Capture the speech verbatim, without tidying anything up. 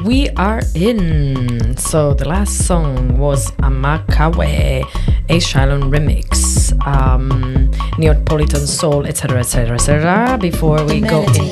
we are in. So the last song was Amakawe, a Shylon remix, um, Neapolitan Soul, et cetera, et cetera, et cetera. Before we go into